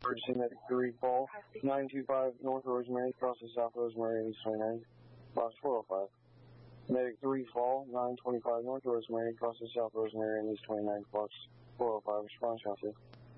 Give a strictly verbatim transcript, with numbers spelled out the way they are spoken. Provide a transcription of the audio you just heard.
Emergency Medic three Fall, nine two five North Rosemary, crosses South Rosemary, East twenty-nine, box four oh five. Medic three Fall, nine twenty-five North Rosemary, crosses South Rosemary, East twenty-nine, box four oh five, response, Chauncey.